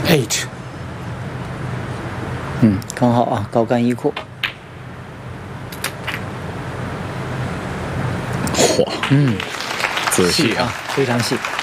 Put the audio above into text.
8。 刚好啊，高干一阔。 嚯，仔细啊， 非常细。